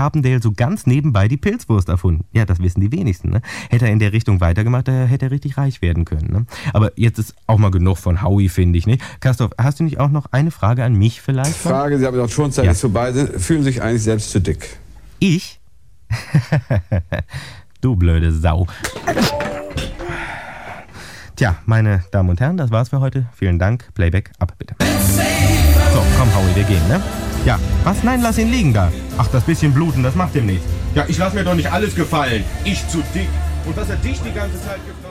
Carpendale so ganz nebenbei die Pilzwurst erfunden. Ja, das wissen die wenigsten, ne? Hätte er in der Richtung weitergemacht, hätte er richtig reich werden können, ne? Aber jetzt ist auch mal genug von Howie, finde ich, nicht? Christoph, hast du nicht auch noch eine Frage an mich vielleicht? Frage, Sie haben doch schon Zeit, ist vorbei, fühlen sich eigentlich selbst zu dick? Ich? Du blöde Sau. Tja, meine Damen und Herren, das war's für heute. Vielen Dank. Playback ab, bitte. So, komm, Howie, wir gehen, ne? Ja, was? Nein, lass ihn liegen da. Ach, das bisschen Bluten, das macht ihm nichts. Ja, ich lass mir doch nicht alles gefallen. Ich zu dick. Und dass er dich die ganze Zeit gefragt